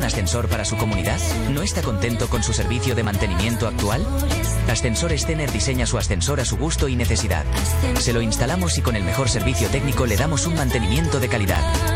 ascensor para su comunidad? ¿No está contento con su servicio de mantenimiento actual? Ascensores Zener diseña su ascensor a su gusto y necesidad. Se lo instalamos y con el mejor servicio técnico le damos un mantenimiento de calidad.